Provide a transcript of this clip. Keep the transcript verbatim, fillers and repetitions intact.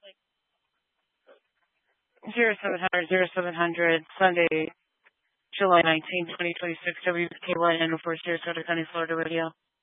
Zero seven hundred zero seven hundred Sunday, July nineteenth, twenty twenty six, W K Y N four Sarasota County, Florida Radio.